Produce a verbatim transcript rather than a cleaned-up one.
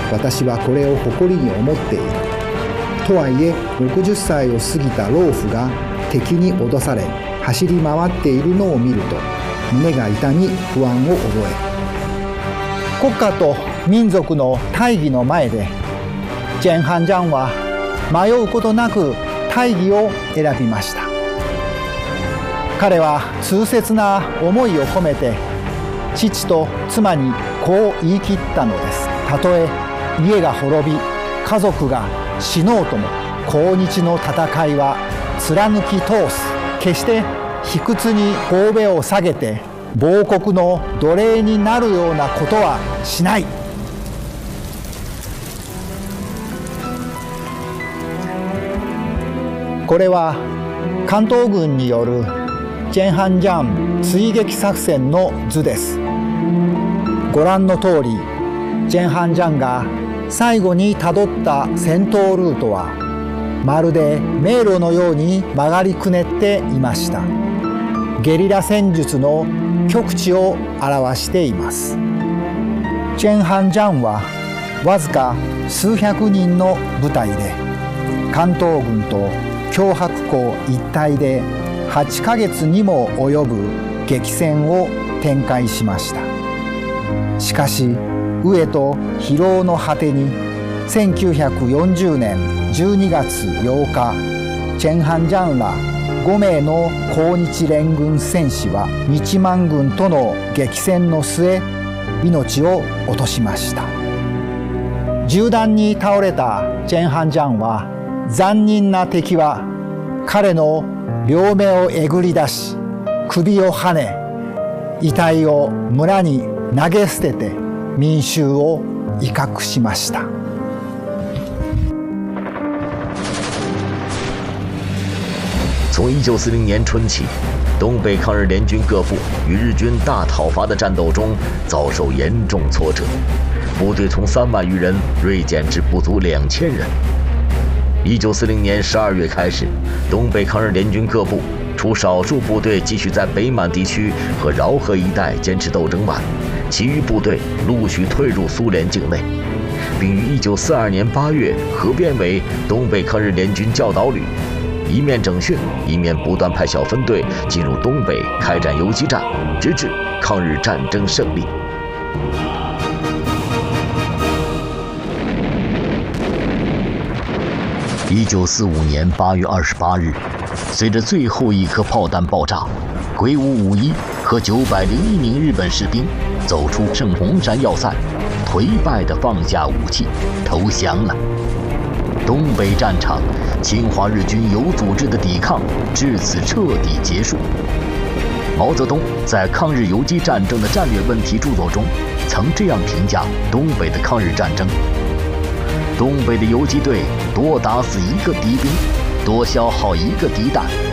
私はこれを誇りに思っている。とはいえろくじゅっさいを過ぎた老夫が敵に脅され走り回っているのを見ると胸が痛み不安を覚える。国家と民族の大義の前でジェン・ハンジャンは迷うことなく大義を選びました。彼は痛切な思いを込めて父と妻にこう言い切ったのです。たとえ家が滅び家族が死のうとも抗日の戦いは貫き通す。決して卑屈に頭を下げて亡国の奴隷になるようなことはしない。これは関東軍によるジェン・ハンジャン追撃作戦の図です。ご覧の通りジェン・ハンジャンが最後にたどった戦闘ルートはまるで迷路のように曲がりくねっていました。ゲリラ戦術の極致を表しています。ジェン・ハンジャンはわずか数百人の部隊で関東軍と強迫校一体ではちかげつにも及ぶ激戦を展開しました。しかし飢えと疲労の果てにせんきゅうひゃくよんじゅうねんじゅうにがつようかチェン・ハンジャンらごめいの抗日連軍戦士は日満軍との激戦の末命を落としました。銃弾に倒れたチェン・ハンジャンは残忍な敵は彼の両目をえぐり出し首をはね遺体を村に投げ捨てて民衆を威嚇しました。 从一九四零年春起，东北抗日联军各部与日军大讨伐的战斗中遭受严重挫折，部队从三万余人锐减至不足两千人。一九四零年十二月开始，东北抗日联军各部除少数部队继续在北满地区和饶河一带坚持斗争外，其余部队陆续退入苏联境内，并于一九四二年八月合编为东北抗日联军教导旅，一面整训，一面不断派小分队进入东北开展游击战，直至抗日战争胜利。一九四五年八月二十八日，随着最后一颗炮弹爆炸，鬼五五一和九百零一名日本士兵走出圣红山要塞，颓败地放下武器，投降了。东北战场，侵华日军有组织的抵抗至此彻底结束。毛泽东在《抗日游击战争的战略问题》著作中，曾这样评价东北的抗日战争：东北的游击队多打死一个敌兵，多消耗一个敌弹，